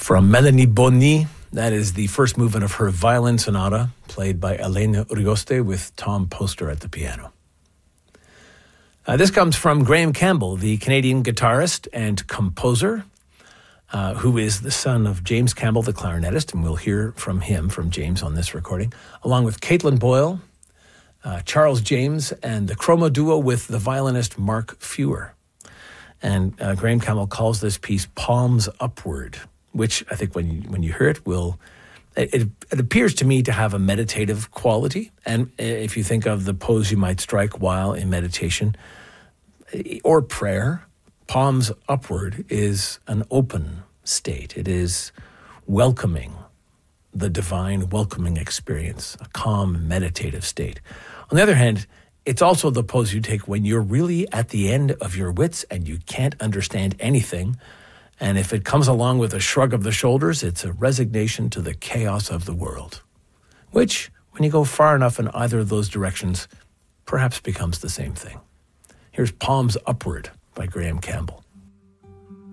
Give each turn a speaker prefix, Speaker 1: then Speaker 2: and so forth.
Speaker 1: From Melanie Boni, that is the first movement of her violin sonata, played by Elena Urioste with Tom Poster at the piano. This comes from Graham Campbell, the Canadian guitarist and composer, who is the son of James Campbell, the clarinetist, and we'll hear from him, from James, on this recording, along with Caitlin Boyle, Charles James, and the chroma duo with the violinist Mark Fewer. And Graham Campbell calls this piece Palms Upward, which I think when you hear it, it appears to me to have a meditative quality. And if you think of the pose you might strike while in meditation or prayer, palms upward is an open state. It is welcoming the divine, welcoming experience, a calm, meditative state. On the other hand, it's also the pose you take when you're really at the end of your wits and you can't understand anything. And if it comes along with a shrug of the shoulders, it's a resignation to the chaos of the world, which, when you go far enough in either of those directions, perhaps becomes the same thing. Here's Palms Upward by Graham Campbell.